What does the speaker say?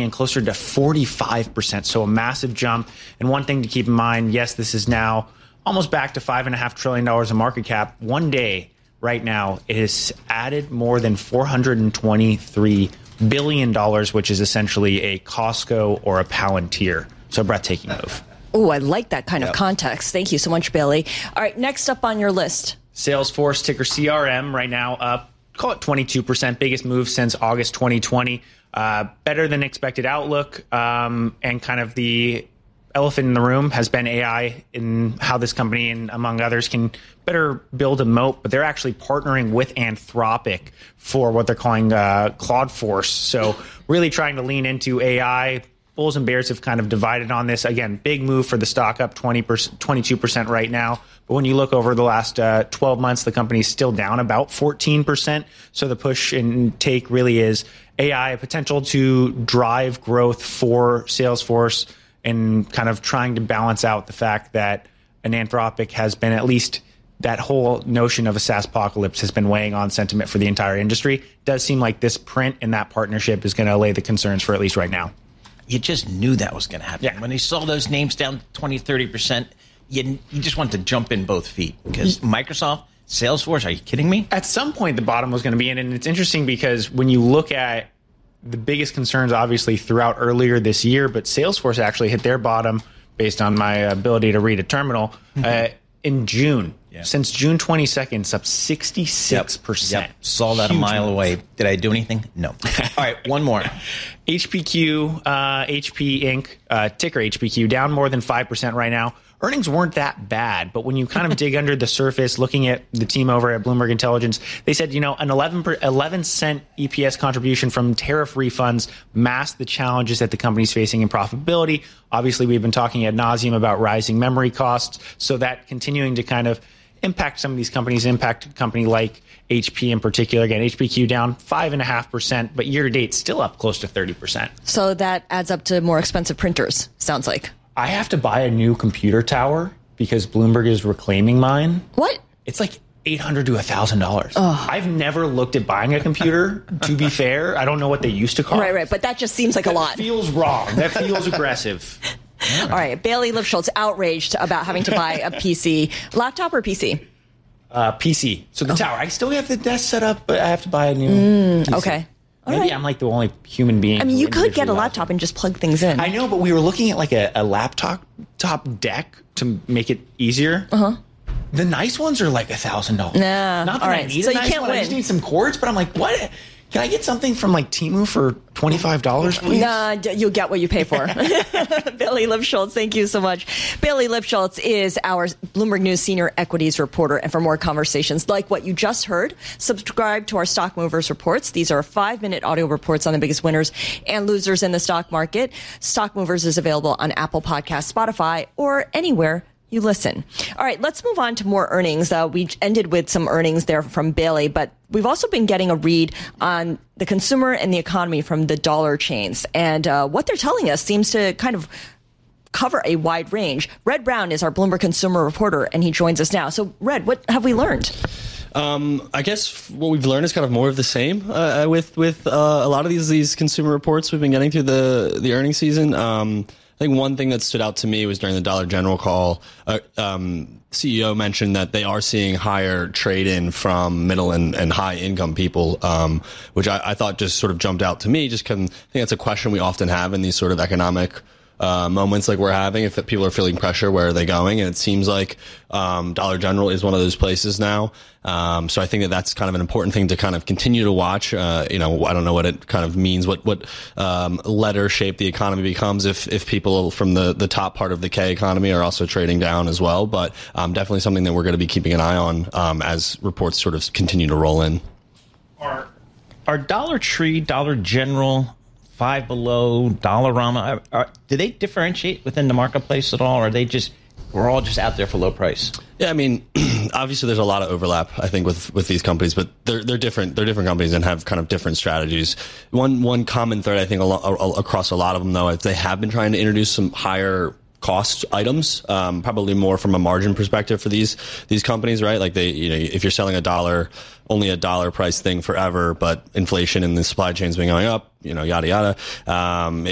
in closer to 45%. So a massive jump. And one thing to keep in mind, yes, this is now almost back to $5.5 trillion in market cap. One day right now, it has added more than $423 billion, which is essentially a Costco or a Palantir. So a breathtaking move. Oh, I like that kind of context. Thank you so much, Bailey. All right, next up on your list. Salesforce, ticker CRM, right now up, call it 22%, biggest move since August 2020. Better than expected outlook, and kind of the elephant in the room has been AI in how this company and among others can better build a moat, but they're actually partnering with Anthropic for what they're calling Claude Force. So really trying to lean into AI. Bulls and bears have kind of divided on this. Again, big move for the stock, up 22% right now. But when you look over the last 12 months, the company's still down about 14%. So the push and take really is AI, potential to drive growth for Salesforce and kind of trying to balance out the fact that an Anthropic has been at least that whole notion of a SaaS apocalypse has been weighing on sentiment for the entire industry. It does seem like this print and that partnership is going to allay the concerns for at least right now. You just knew that was going to happen. Yeah. When you saw those names down 20, 30%, you just want to jump in both feet. Because Microsoft, Salesforce, are you kidding me? At some point, the bottom was going to be in. And it's interesting because when you look at the biggest concerns, obviously, throughout earlier this year, but Salesforce actually hit their bottom based on my ability to read a terminal in June. Yeah. Since June 22nd, it's up 66%. Yep. Saw that a mile away. Did I do anything? No. All right, one more. HPQ, HP Inc., ticker HPQ, down more than 5% right now. Earnings weren't that bad, but when you kind of dig under the surface, looking at the team over at Bloomberg Intelligence, they said, an 11-cent EPS contribution from tariff refunds masked the challenges that the company's facing in profitability. Obviously, we've been talking ad nauseum about rising memory costs, so that continuing to kind of impact some of these companies, impact a company like HP in particular. Again, HPQ down 5.5%, but year to date still up close to 30%. So that adds up to more expensive printers, sounds like. I have to buy a new computer tower because Bloomberg is reclaiming mine. What? It's like $800 to $1,000. I've never looked at buying a computer, to be fair. I don't know what they used to cost. Right, but that just seems like a lot. That feels wrong. That feels aggressive. All right, Bailey Lifshultz outraged about having to buy a PC. Laptop or PC? PC. So the tower. I still have the desk set up, but I have to buy a new PC. Okay. Maybe I'm like the only human being. I mean, you could get a laptop and just plug things in. I know, but we were looking at like a laptop deck to make it easier. The nice ones are like $1,000. Nah. Not that I need so a nice one. I just need some cords, but I'm like, what? Can I get something from like Temu for $25, please? Nah, you'll get what you pay for. Bailey Lifshultz, thank you so much. Bailey Lifshultz is our Bloomberg News senior equities reporter. And for more conversations like what you just heard, subscribe to our Stock Movers reports. These are 5-minute audio reports on the biggest winners and losers in the stock market. Stock Movers is available on Apple Podcasts, Spotify, or anywhere you listen. All right, let's move on to more earnings. We ended with some earnings there from Bailey, but we've also been getting a read on the consumer and the economy from the dollar chains. And what they're telling us seems to kind of cover a wide range. Red Brown is our Bloomberg consumer reporter, and he joins us now. So, Red, what have we learned? I guess what we've learned is kind of more of the same with a lot of these consumer reports we've been getting through the earnings season. I think one thing that stood out to me was during the Dollar General call, CEO mentioned that they are seeing higher trade-in from middle and high-income people, which I thought just sort of jumped out to me. Just because I think that's a question we often have in these sort of economic moments like we're having. If people are feeling pressure, where are they going? And it seems like Dollar General is one of those places now. So I think that that's kind of an important thing to kind of continue to watch. I don't know what it kind of means, what letter shape the economy becomes if people from the top part of the K economy are also trading down as well. But definitely something that we're going to be keeping an eye on as reports sort of continue to roll in. Are Dollar Tree, Dollar General, Five Below, Dollarama, do they differentiate within the marketplace at all, or are they just we're all just out there for low price? Yeah, I mean, obviously there's a lot of overlap, I think, with these companies, but they're different. They're different companies and have kind of different strategies. One common thread, I think, across a lot of them, though, is they have been trying to introduce some higher cost items, probably more from a margin perspective for these companies, right? Like if you're selling only a dollar price thing forever, but inflation and the supply chain's been going up, yada yada.